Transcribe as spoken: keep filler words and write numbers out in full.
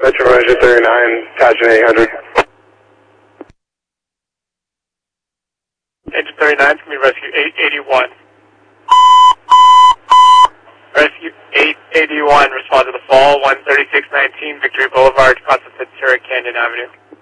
Metro Motion thirty-nine, Passion eight hundred. Engine thirty-nine, it's going to be Rescue eight eighty-one. Rescue eight eighty-one, respond to the fall, one thirty-six nineteen, Victory Boulevard, across the Ventura Canyon Avenue.